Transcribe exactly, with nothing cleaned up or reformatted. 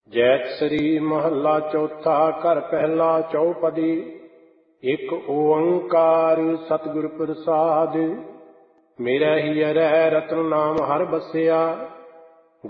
ਜੈਤ ਸ੍ਰੀ ਮਹੱਲਾ ਚੌਥਾ। ਘਰ ਪਹਿਲਾ ਚੌਪਦੀ। ਇੱਕ ਓੰਕਾਰ ਸਤਿਗੁਰ ਪ੍ਰਸਾਦਿ। ਮੇਰਾ ਹੀਅਰੈ ਰਤਨ ਨਾਮ ਹਰਿ ਬਸਿਆ।